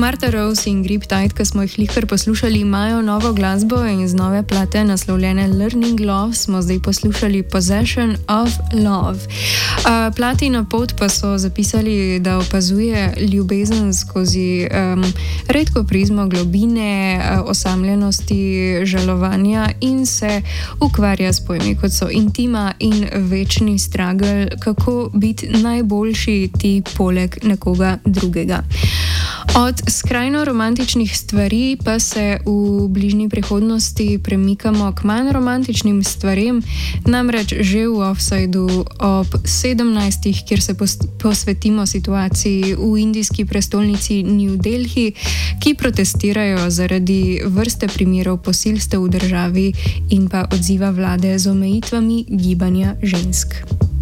Martha Rose in Griptide, ki smo jih lihkar poslušali, imajo novo glasbo in z nove plate naslovljene Learning Love smo zdaj poslušali Possession of Love. Plati na pot pa so zapisali, da opazuje ljubezen skozi redko prizmo globine, osamljenosti, žalovanja in se ukvarja s pojmi, kot so intima in večni struggle, kako biti najboljši ti poleg nekoga drugega. Od skrajno romantičnih stvari pa se v bližnji prihodnosti premikamo k manj romantičnim stvarem, namreč že v Offsideu ob 17, kjer se posvetimo situaciji v indijski prestolnici New Delhi, ki protestirajo zaradi vrste primerov posilstev v državi in pa odziva vlade z omejitvami gibanja žensk.